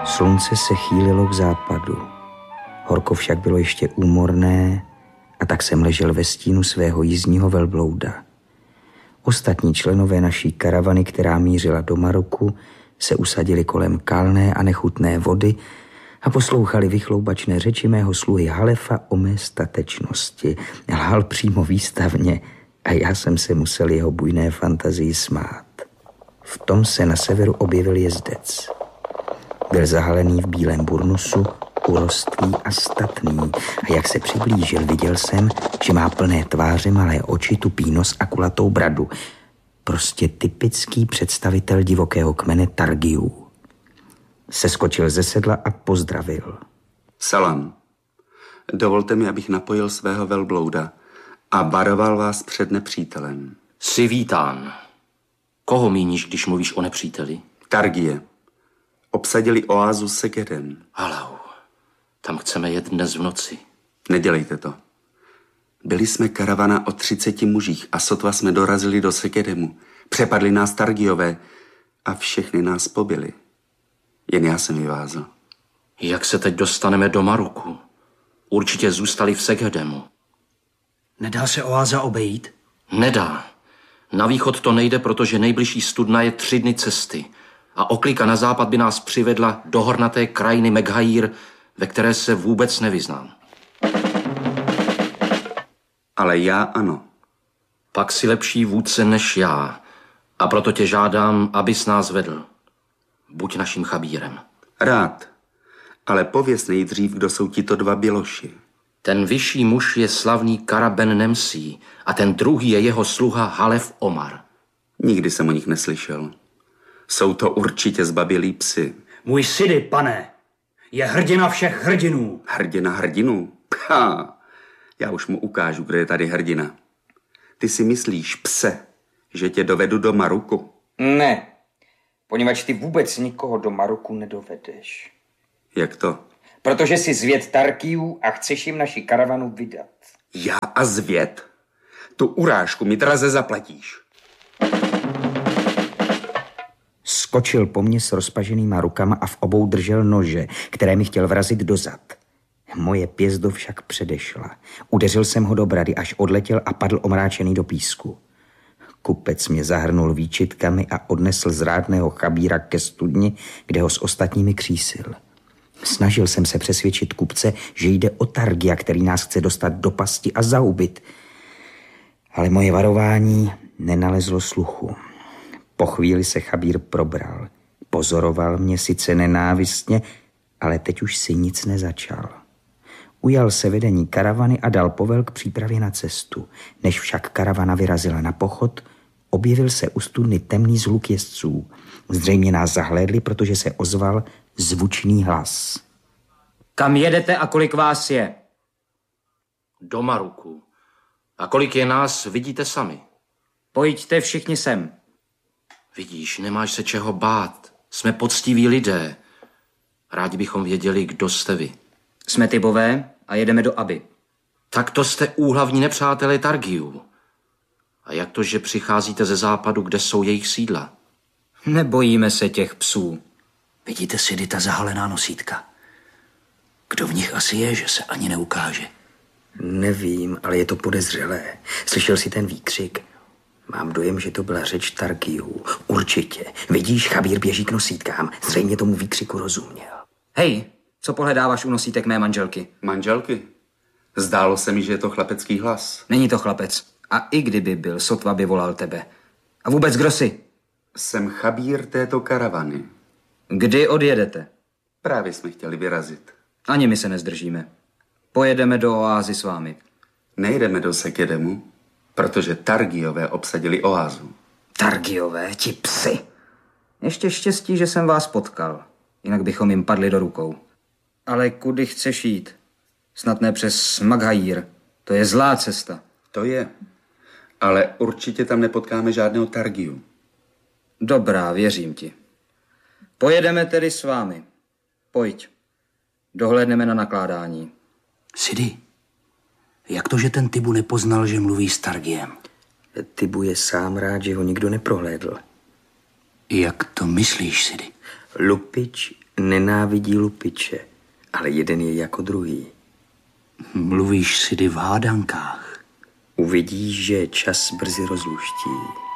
Slunce se chýlilo k západu. Horko však bylo ještě úmorné a tak jsem ležel ve stínu svého jízdního velblouda. Ostatní členové naší karavany, která mířila do Maroku, se usadili kolem kalné a nechutné vody a poslouchali vychloubačné řeči mého sluhy Halefa o mé statečnosti. Lhal přímo výstavně a já jsem se musel jeho bujné fantazii smát. V tom se na severu objevil jezdec. Byl zahalený v bílém burnusu, urostlý a statný. A jak se přiblížil, viděl jsem, že má plné tváře, malé oči, tupý nos a kulatou bradu. Prostě typický představitel divokého kmene Targiů. Seskočil ze sedla a pozdravil. Salam. Dovolte mi, abych napojil svého velblouda a varoval vás před nepřítelem. Jsi vítán. Koho míníš, když mluvíš o nepříteli? Targie. Obsadili oázu Segedem. Halau, tam chceme jet dnes v noci. Nedělejte to. Byli jsme karavana o 30 mužích a sotva jsme dorazili do Segedemu. Přepadli nás Targiové a všechny nás pobili. Jen já jsem vyvázl. Jak se teď dostaneme do Maroku? Určitě zůstali v Segedemu. Nedá se oáza obejít? Nedá. Na východ to nejde, protože nejbližší studna je 3 dny cesty. A oklika na západ by nás přivedla do hornaté krajiny Meghajir, ve které se vůbec nevyznám. Ale já ano. Pak si lepší vůdce než já. A proto tě žádám, abys nás vedl. Buď naším chabírem. Rád. Ale pověz nejdřív, kdo jsou tito 2 běloši. Ten vyšší muž je slavný Karaben Nemsí a ten druhý je jeho sluha Halef Omar. Nikdy jsem o nich neslyšel. Jsou to určitě zbabělí psi. Můj Sidi, pane, je hrdina všech hrdinů. Hrdina hrdinů? Ha! Já už mu ukážu, kde je tady hrdina. Ty si myslíš, pse, že tě dovedu do Maroku? Ne, poněvadž ty vůbec nikoho do Maroku nedovedeš. Jak to? Protože jsi zvěd Tarkijů a chceš jim naši karavanu vydat. Já a zvěd? Tu urážku mi draze zaplatíš. Skočil po mně s rozpaženýma rukama a v obou držel nože, které mi chtěl vrazit do zad. Moje pězdo však předešla. Udeřil jsem ho do brady, až odletěl a padl omráčený do písku. Kupec mě zahrnul výčitkami a odnesl zrádného chabíra ke studni, kde ho s ostatními křísil. Snažil jsem se přesvědčit kupce, že jde o Targia, který nás chce dostat do pasti a zahubit. Ale moje varování nenalezlo sluchu. Po chvíli se chabír probral. Pozoroval mě sice nenávistně, ale teď už si nic nezačal. Ujal se vedení karavany a dal povel k přípravě na cestu. Než však karavana vyrazila na pochod, objevil se u studny temný zhluk jezdců. Zřejmě nás zahlédli, protože se ozval zvučný hlas. Kam jedete a kolik vás je? Do Maroku. A kolik je nás, vidíte sami. Pojďte všichni sem. Vidíš, nemáš se čeho bát. Jsme poctiví lidé. Rádi bychom věděli, kdo jste vy. Jsme Tybové a jedeme do Aby. Tak to jste úhlavní nepřátelé Targiů. A jak to, že přicházíte ze západu, kde jsou jejich sídla? Nebojíme se těch psů. Vidíte si ta zahalená nosítka? Kdo v nich asi je, že se ani neukáže? Nevím, ale je to podezřelé. Slyšel jsi ten výkřik? Mám dojem, že to byla řeč Tarkijů. Určitě. Vidíš, chabír běží k nosítkám. Zřejmě tomu výkřiku rozuměl. Hej, co pohledáváš u nosítek mé manželky? Manželky? Zdálo se mi, že je to chlapecký hlas. Není to chlapec. A i kdyby byl, sotva by volal tebe. A vůbec kdo jsi? Jsem chabír této karavany. Kdy odjedete? Právě jsme chtěli vyrazit. Ani my se nezdržíme. Pojedeme do oázy s vámi. Nejdeme do Segedemu, protože Targiové obsadili oázu. Targiové, ti psi. Ještě štěstí, že jsem vás potkal. Jinak bychom jim padli do rukou. Ale kudy chceš jít? Snad ne přes Meghajir. To je zlá cesta. To je. Ale určitě tam nepotkáme žádného Targiu. Dobrá, věřím ti. Pojedeme tedy s vámi. Pojď. Dohlédneme na nakládání. Sidi, jak to, že ten Tibu nepoznal, že mluví s Targiem? Tibu je sám rád, že ho nikdo neprohlédl. Jak to myslíš, Sidi? Lupič nenávidí lupiče, ale jeden je jako druhý. Mluvíš si v hádankách. Uvidíš, že čas brzy rozluští.